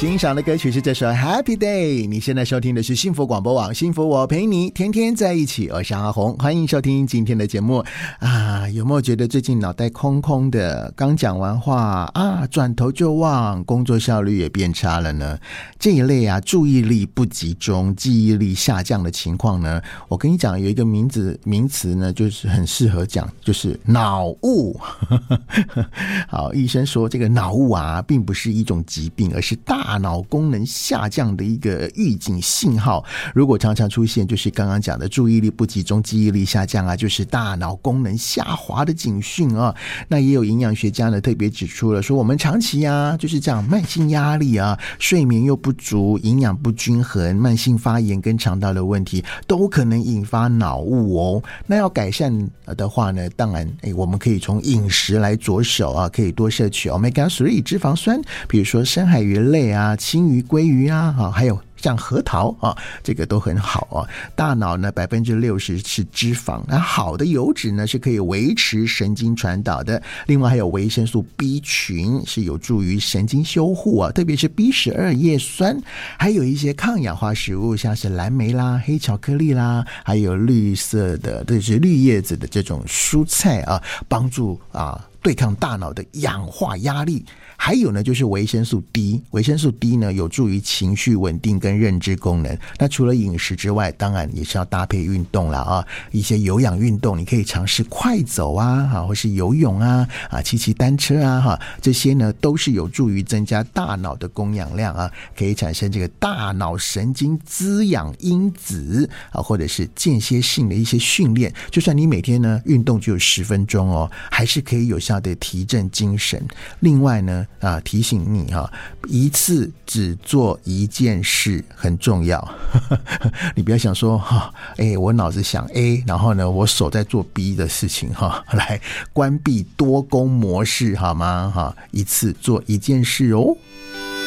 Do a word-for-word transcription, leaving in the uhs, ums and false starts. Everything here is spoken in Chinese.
欣赏的歌曲是这首 Happy Day。 你现在收听的是幸福广播网，幸福我陪你天天在一起，我是阿红，欢迎收听今天的节目啊。有没有觉得最近脑袋空空的，刚讲完话啊转头就忘，工作效率也变差了呢？这一类啊注意力不集中、记忆力下降的情况呢，我跟你讲有一个名字名词呢，就是很适合讲，就是脑雾。好，医生说这个脑雾啊并不是一种疾病，而是大脑功能下降的一个预警信号。如果常常出现，就是刚刚讲的注意力不集中、记忆力下降啊，就是大脑功能下滑的警讯啊。那也有营养学家呢特别指出了，说我们长期啊就是这样慢性压力啊、睡眠又不足、营养不均衡、慢性发炎跟肠道的问题，都可能引发脑雾哦。那要改善的话呢，当然诶我们可以从饮食来着手啊，可以多摄取 欧米伽三 脂肪酸，比如说深海鱼类啊、青鱼、鲑鱼啊，还有像核桃啊，这个都很好啊。大脑呢百分之六十是脂肪，那好的油脂呢是可以维持神经传导的。另外还有维生素 B 群是有助于神经修护啊，特别是 B 十二 叶酸，还有一些抗氧化食物，像是蓝莓啦、黑巧克力啦，还有绿色的，就是绿叶子的这种蔬菜啊，帮助啊对抗大脑的氧化压力。还有呢就是维生素 D， 维生素 D 呢有助于情绪稳定跟认知功能。那除了饮食之外，当然也是要搭配运动啦啊，一些有氧运动你可以尝试快走啊，或是游泳啊，啊骑骑单车啊哈，这些呢都是有助于增加大脑的供氧量啊，可以产生这个大脑神经滋养因子啊，或者是间歇性的一些训练。就算你每天呢运动只有十分钟哦，还是可以有效的提振精神。另外呢啊，提醒你哈、啊，一次只做一件事很重要。你不要想说哈，哎，我脑子想 A， 然后呢，我手在做 B 的事情哈，来关闭多工模式好吗？哈，一次做一件事哦。